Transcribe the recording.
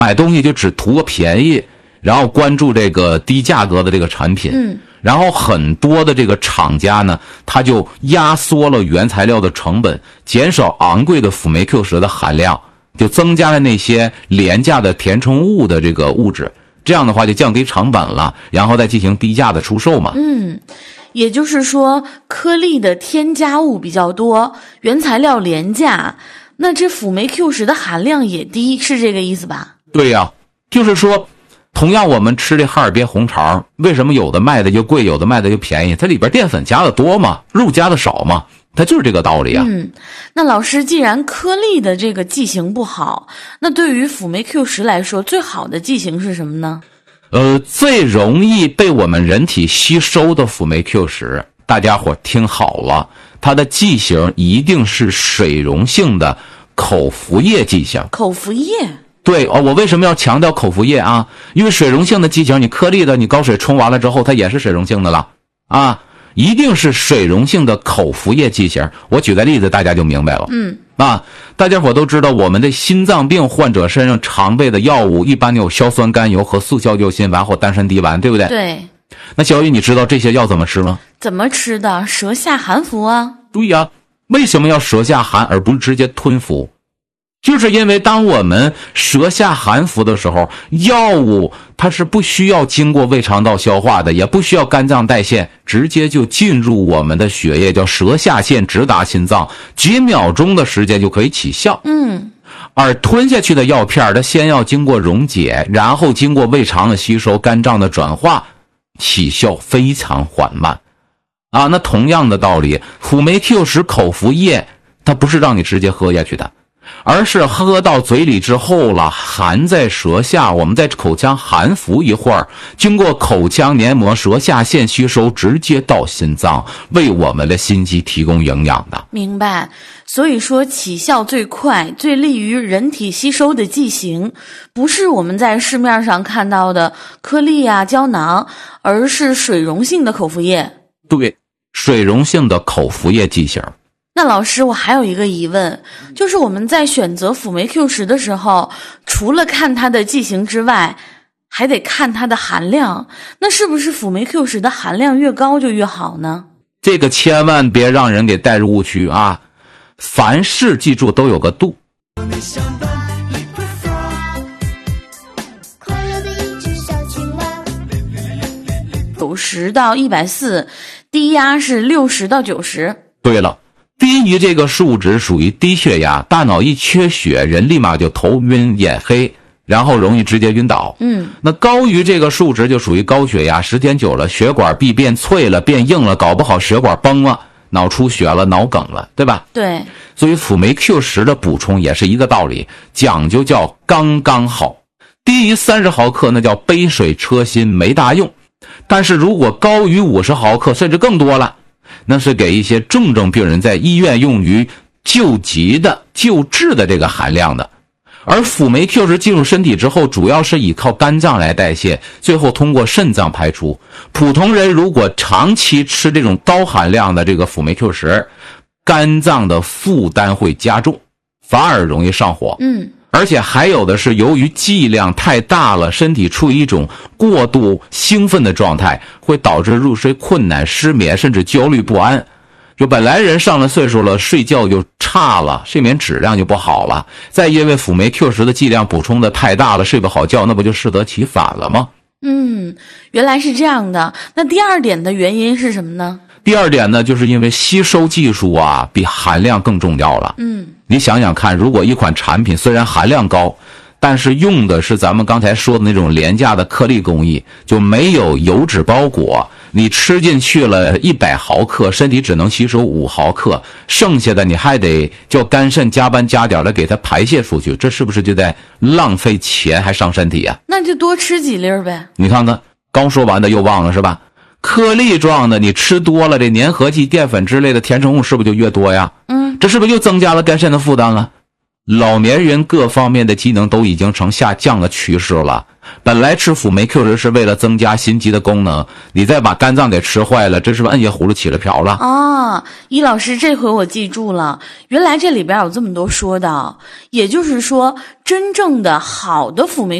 买东西就只图个便宜，然后关注这个低价格的这个产品。然后很多的这个厂家呢，他就压缩了原材料的成本，减少昂贵的辅酶 Q 十的含量，就增加了那些廉价的填充物的这个物质，这样的话就降低成本了，然后再进行低价的出售嘛。 也就是说颗粒的添加物比较多，原材料廉价，那这辅酶 Q 十的含量也低，是这个意思吧？ 对呀，就是说同样我们吃这哈尔滨红肠，为什么有的卖的就贵，有的卖的就便宜？它里边淀粉加的多嘛，肉加的少嘛，它就是这个道理啊。 那老师，既然颗粒的这个剂型不好，那对于辅酶 Q 十来说，最好的剂型是什么呢？ 最容易被我们人体吸收的辅酶 Q 十，大家伙听好了，它的剂型一定是水溶性的口服液剂型。口服液？对，我为什么要强调口服液啊？因为水溶性的剂型，你颗粒的，你高水冲完了之后，它也是水溶性的了啊，一定是水溶性的口服液剂型。我举个例子，大家就明白了。大家伙都知道，我们的心脏病患者身上常备的药物，一般有硝酸甘油和速效救心丸或丹参滴丸，对不对？对。那小雨，你知道这些药怎么吃吗？怎么吃的？舌下含服啊。对呀，为什么要舌下含而不是直接吞服？就是因为当我们舌下含服的时候，药物它是不需要经过胃肠道消化的，也不需要肝脏代谢，直接就进入我们的血液，叫舌下腺，直达心脏，几秒钟的时间就可以起效。而吞下去的药片，它先要经过溶解，然后经过胃肠的吸收，肝脏的转化，起效非常缓慢啊。那同样的道理，辅酶 Q 十口服液它不是让你直接喝下去的，而是喝到嘴里之后了，含在舌下，我们在口腔含服一会儿，经过口腔黏膜、舌下腺吸收，直接到心脏，为我们的心肌提供营养的。明白。所以说起效最快、最利于人体吸收的剂型，不是我们在市面上看到的颗粒啊、胶囊，而是水溶性的口服液。对，水溶性的口服液剂型。那老师，我还有一个疑问，就是我们在选择辅酶 Q 十的时候，除了看它的剂型之外，还得看它的含量。那是不是辅酶 Q 十的含量越高就越好呢？这个千万别让人给带入误区啊！凡事记住都有个度。90到140，低压是60到90。对了。低于这个数值属于低血压，大脑一缺血，人立马就头晕眼黑，然后容易直接晕倒。那高于这个数值就属于高血压，时间久了血管壁变脆了，变硬了，搞不好血管崩了，脑出血了，脑梗了，对吧？对。所以辅酶 Q 十的补充也是一个道理，讲究叫刚刚好。低于30毫克那叫杯水车薪，没大用。但是如果高于50毫克甚至更多了，那是给一些重症病人在医院用于救急的、救治的这个含量的。而辅酶 Q 十进入身体之后，主要是依靠肝脏来代谢，最后通过肾脏排出。普通人如果长期吃这种高含量的这个辅酶 Q 十，肝脏的负担会加重，反而容易上火。而且还有的是，由于剂量太大了，身体处于一种过度兴奋的状态，会导致入睡困难、失眠，甚至焦虑不安。就本来人上了岁数了，睡觉就差了，睡眠质量就不好了，再因为辅酶 Q 十的剂量补充的太大了，睡不好觉，那不就适得其反了吗？原来是这样的。那第二点的原因是什么呢？第二点呢，就是因为吸收技术啊比含量更重要了。你想想看，如果一款产品虽然含量高，但是用的是咱们刚才说的那种廉价的颗粒工艺，就没有油脂包裹，你吃进去了100毫克，身体只能吸收5毫克，剩下的你还得叫肝肾加班加点的给它排泄出去，这是不是就在浪费钱还伤身体啊？那就多吃几粒呗。你看看，刚说完的又忘了是吧？颗粒状的你吃多了，这粘合剂、淀粉之类的填充物是不是就越多呀？这是不是又增加了肝肾的负担了？ 老年人各方面的机能都已经呈下降的趋势了。本来吃辅酶 Q10是为了增加心肌的功能，你再把肝脏给吃坏了，这是不是摁下葫芦起了瓢了？ 啊，易老师，这回我记住了，原来这里边有这么多说道，也就是说，真正的好的辅酶